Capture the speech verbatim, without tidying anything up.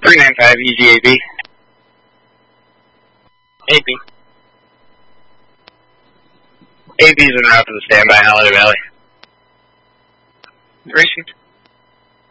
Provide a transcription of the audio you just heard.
three nine five E G A B. A B. A B's en route to the standby, Holiday Valley. Received.